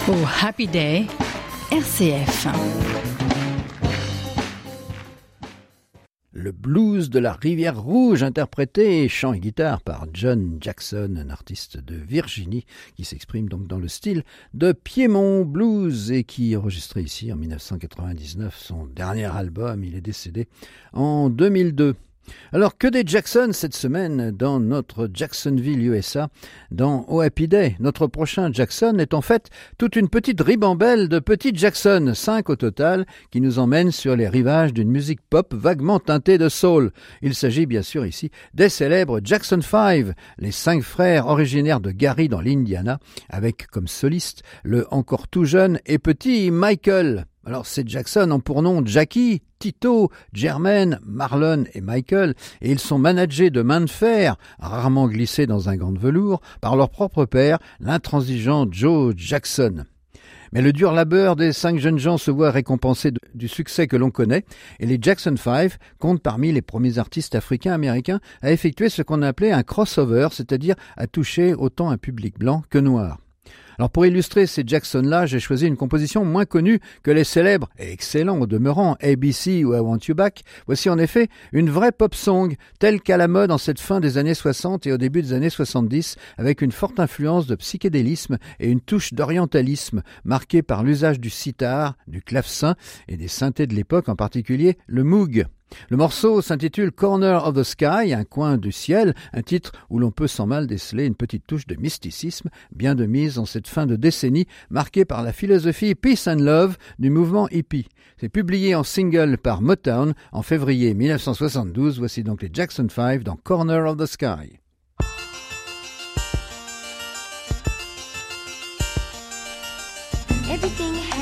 Oh, Happy Day, RCF. Le blues de la Rivière Rouge, interprété chant et guitare par John Jackson, un artiste de Virginie qui s'exprime donc dans le style de Piedmont Blues et qui enregistrait ici en 1999 son dernier album. Il est décédé en 2002. Alors, que des Jackson cette semaine dans notre Jacksonville, USA, dans Oh Happy Day. Notre prochain Jackson est en fait toute une petite ribambelle de petits Jackson, 5 au total, qui nous emmènent sur les rivages d'une musique pop vaguement teintée de soul. Il s'agit bien sûr ici des célèbres Jackson 5, les 5 frères originaires de Gary dans l'Indiana, avec comme soliste le encore tout jeune et petit Michael. Alors, ces Jackson ont pour nom Jackie, Tito, Jermaine, Marlon et Michael, et ils sont managés de main de fer, rarement glissés dans un gant de velours, par leur propre père, l'intransigeant Joe Jackson. Mais le dur labeur des 5 jeunes gens se voit récompensé du succès que l'on connaît, et les Jackson 5 comptent parmi les premiers artistes africains-américains à effectuer ce qu'on appelait un crossover, c'est-à-dire à toucher autant un public blanc que noir. Alors pour illustrer ces Jackson-là, j'ai choisi une composition moins connue que les célèbres et excellents au demeurant ABC ou I Want You Back. Voici en effet une vraie pop song, telle qu'à la mode en cette fin des années 60 et au début des années 70, avec une forte influence de psychédélisme et une touche d'orientalisme, marquée par l'usage du sitar, du clavecin et des synthés de l'époque, en particulier le Moog. Le morceau s'intitule Corner of the Sky, un coin du ciel, un titre où l'on peut sans mal déceler une petite touche de mysticisme, bien de mise en cette fin de décennie marquée par la philosophie Peace and Love du mouvement hippie. C'est publié en single par Motown en février 1972. Voici donc les Jackson 5 dans Corner of the Sky. Everything